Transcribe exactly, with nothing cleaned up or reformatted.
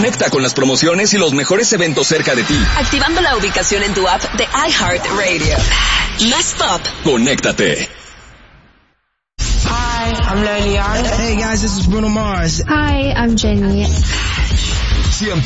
Conecta con las promociones y los mejores eventos cerca de ti. Activando la ubicación en tu app de iHeartRadio. Más pop. Conéctate. Hi, I'm Lil Young. Hey guys, this is Bruno Mars. Hi, I'm Jenny.